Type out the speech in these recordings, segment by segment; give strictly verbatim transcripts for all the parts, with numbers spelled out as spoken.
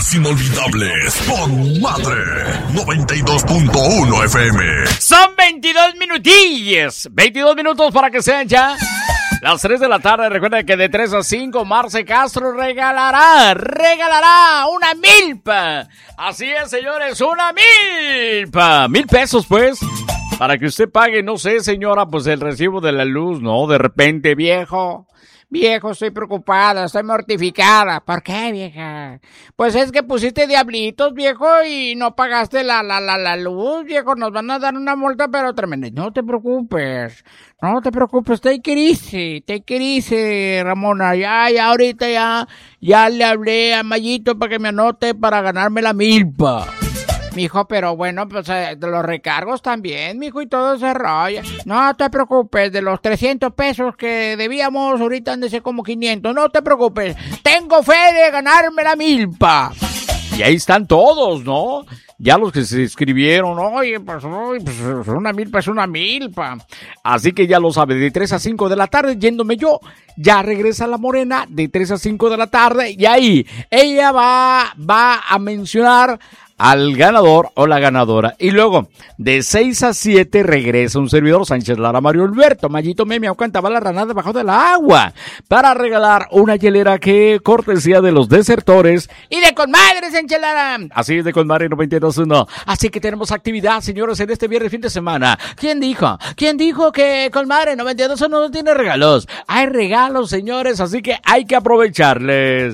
Las inolvidables con Madre noventa y dos punto uno F M. Son veintidós minutillos. veintidós minutos para que sean ya las tres de la tarde. Recuerden que de tres a cinco Marce Castro regalará, regalará una milpa. Así es, señores, una milpa. Mil pesos, pues, para que usted pague, no sé, señora, pues el recibo de la luz, ¿no? De repente, viejo. Viejo, estoy preocupada, estoy mortificada. ¿Por qué, vieja? Pues es que pusiste diablitos, viejo, y no pagaste la, la, la, la luz, viejo. Nos van a dar una multa, pero tremenda. No te preocupes, no te preocupes. Take it easy, take it easy, Ramona. Ya, ya, ahorita ya, ya le hablé a Mayito para que me anote para ganarme la milpa. Mijo, pero bueno, pues eh, de los recargos también, mijo, y todo ese rollo. No te preocupes, de los trescientos pesos que debíamos, ahorita han de ser como quinientos. No te preocupes, tengo fe de ganarme la milpa. Y ahí están todos, ¿no? Ya los que se inscribieron, oye, pues, oye, pues una milpa es una milpa. Así que ya lo sabe, de tres a cinco de la tarde, yéndome yo, ya regresa la Morena, de tres a cinco de la tarde, y ahí ella va, va a mencionar al ganador o la ganadora. Y luego, de seis a siete, regresa un servidor, Sánchez Lara, Mario Alberto, Mayito Meme, cantaba la rana debajo del agua, para regalar una hielera que cortesía de los desertores y de Conmadre, Sánchez Lara. Así es, de Conmadre noventa y dos punto uno. Así que tenemos actividad, señores, en este viernes fin de semana. ¿Quién dijo? ¿Quién dijo que Conmadre noventa y dos punto uno no tiene regalos? Hay regalos, señores, así que hay que aprovecharles.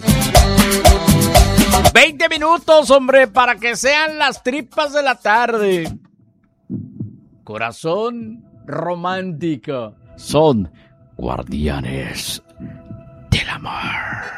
veinte minutos, hombre, para que sean las tripas de la tarde. Corazón romántico. Son guardianes del amor.